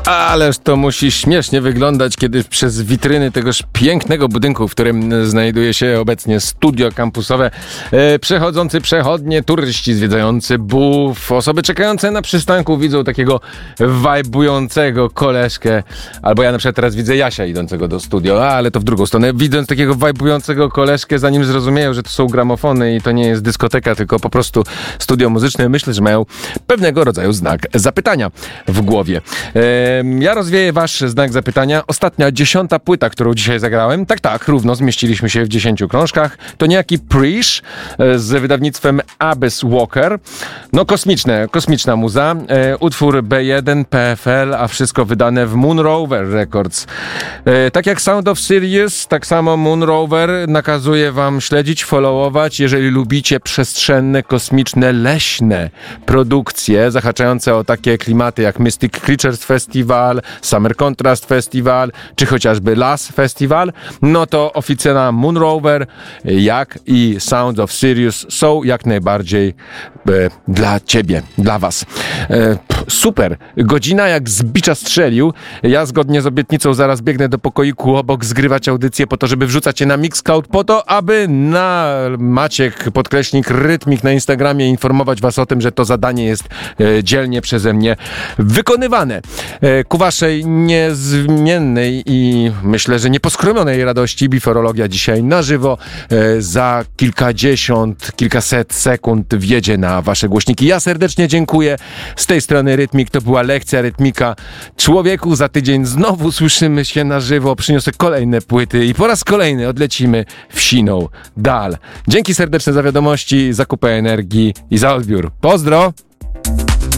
Ależ to musi śmiesznie wyglądać, kiedy przez witryny tegoż pięknego budynku, w którym znajduje się obecnie studio kampusowe, przechodzący przechodnie, turyści zwiedzający BUF, osoby czekające na przystanku widzą takiego wajbującego koleżkę, albo ja na przykład teraz widzę Jasia idącego do studio, ale to w drugą stronę, widząc takiego wajbującego koleżkę, zanim zrozumieją, że to są gramofony i to nie jest dyskoteka, tylko po prostu studio muzyczne, myślę, że mają pewnego rodzaju znak zapytania w głowie. Ja rozwieję wasz znak zapytania. Ostatnia 10. płyta, którą dzisiaj zagrałem, tak, równo zmieściliśmy się w 10 krążkach, to niejaki Prish z wydawnictwem Abyss Walker. No kosmiczna muza. Utwór B1, PFL, a wszystko wydane w Moon Rover Records. Tak jak Sound of Sirius, tak samo Moon Rover nakazuje wam śledzić, followować, jeżeli lubicie przestrzenne, kosmiczne, leśne produkcje zahaczające o takie klimaty jak Mystic Creatures Festival, Summer Contrast Festival, czy chociażby Las Festival, no to oficyna Moon Rover, jak i Sound of Sirius są jak najbardziej dla ciebie, dla was. Super. Godzina jak z bicza strzelił. Ja zgodnie z obietnicą zaraz biegnę do pokoiku obok zgrywać audycję po to, żeby wrzucać je na Mixcloud, po to, aby na Maciek_Rytmik na Instagramie informować was o tym, że to zadanie jest dzielnie przeze mnie wykonywane. Ku waszej niezmiennej i myślę, że nieposkromionej radości biforologia dzisiaj na żywo za kilkaset sekund wjedzie na wasze głośniki. Ja serdecznie dziękuję. Z tej strony Rytmik, to była lekcja Rytmika. Człowieku, za tydzień znowu słyszymy się na żywo. Przyniosę kolejne płyty i po raz kolejny odlecimy w siną dal. Dzięki serdeczne za wiadomości, za kupę energii i za odbiór. Pozdro!